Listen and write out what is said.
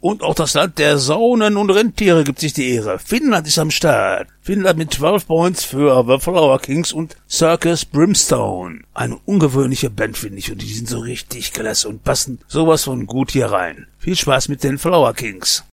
Und auch das Land der Saunen und Rentiere gibt sich die Ehre. Finnland ist am Start. Finnland mit 12 Points für The Flower Kings und Circus Brimstone. Eine ungewöhnliche Band, finde ich, und die sind so richtig klasse und passen sowas von gut hier rein. Viel Spaß mit den Flower Kings.